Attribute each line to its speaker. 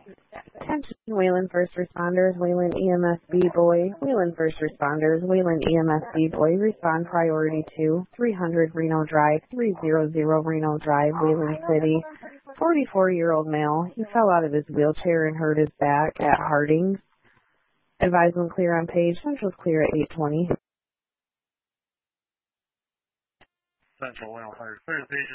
Speaker 1: Attention Wayland First Responders, Wayland EMS Boy, Wayland First Responders, Wayland EMS Boy, respond priority to 300 Reno Drive, 300 Reno Drive, Wayland City. 44-year-old male. He fell out of his wheelchair and hurt his back at Harding's. Advisement clear on page. Central's clear at 8:20.
Speaker 2: Central 105 clear, page